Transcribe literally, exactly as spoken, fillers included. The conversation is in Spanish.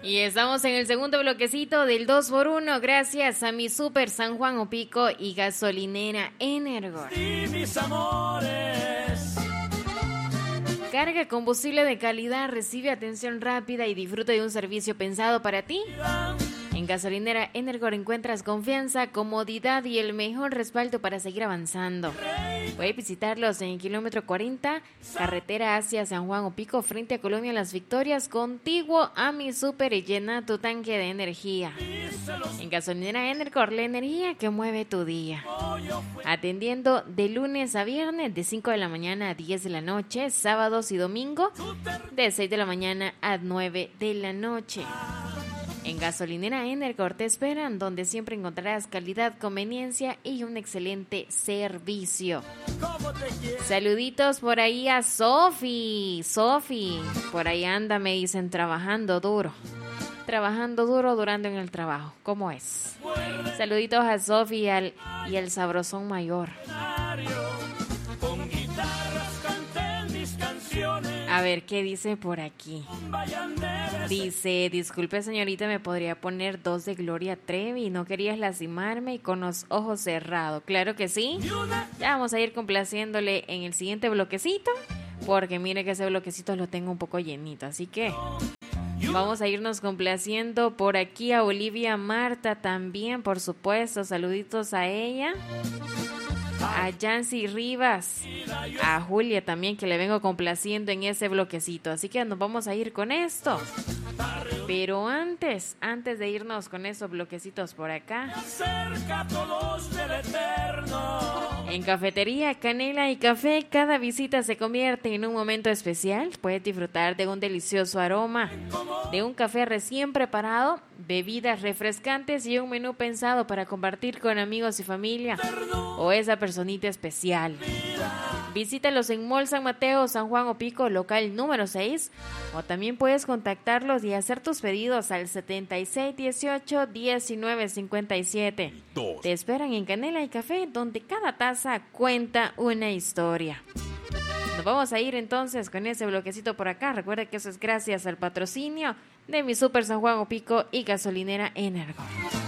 Y estamos en el segundo bloquecito del dos por uno gracias a mi Super San Juan Opico y gasolinera Energor. Y mis amores. Carga combustible de calidad, recibe atención rápida y disfruta de un servicio pensado para ti. En gasolinera Energor encuentras confianza, comodidad y el mejor respaldo para seguir avanzando. Puedes visitarlos en el kilómetro cuarenta, carretera hacia San Juan Opico, frente a Colonia Las Victorias, contiguo a mi Super y llena tu tanque de energía. En gasolinera Energor, la energía que mueve tu día. Atendiendo de lunes a viernes de cinco de la mañana a diez de la noche, sábados y domingo de seis de la mañana a nueve de la noche. En gasolinera Energor te esperan, donde siempre encontrarás calidad, conveniencia y un excelente servicio. Saluditos por ahí a Sofi. Sofi, por ahí anda, me dicen, trabajando duro. Trabajando duro durante en el trabajo. ¿Cómo es? Saluditos a Sofi y al, y al sabrosón mayor. A ver, ¿qué dice por aquí? Dice, disculpe señorita, ¿me podría poner dos de Gloria Trevi? ¿No querías lastimarme y con los ojos cerrados? Claro que sí. Ya vamos a ir complaciéndole en el siguiente bloquecito, porque mire que ese bloquecito lo tengo un poco llenito, así que vamos a irnos complaciendo por aquí a Olivia Marta también, por supuesto. Saluditos a ella. A Yancy Rivas, a Julia también, que le vengo complaciendo en ese bloquecito. Así que nos vamos a ir con esto. Pero antes, antes de irnos con esos bloquecitos por acá, en Cafetería Canela y Café, cada visita se convierte en un momento especial. Puedes disfrutar de un delicioso aroma, de un café recién preparado, bebidas refrescantes y un menú pensado para compartir con amigos y familia o esa personita especial. Visítalos en Mall San Mateo, San Juan Opico, local número seis, o también puedes contactarlos y hacer tus pedidos al setenta y seis dieciocho diecinueve cincuenta y siete. Te esperan en Canela y Café, donde cada taza cuenta una historia. Nos vamos a ir entonces con ese bloquecito por acá. Recuerda que eso es gracias al patrocinio de mi Super San Juan Opico y gasolinera Energor.